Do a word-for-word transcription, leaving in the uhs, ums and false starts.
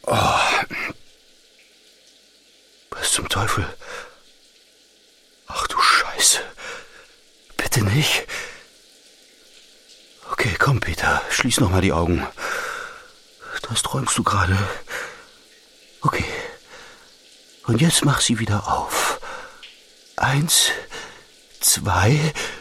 Oh. Was zum Teufel? Ach du Scheiße. Bitte nicht. Okay, komm, Peter. Schließ noch mal die Augen. Das träumst du gerade. Okay. Und jetzt mach sie wieder auf. Eins, zwei...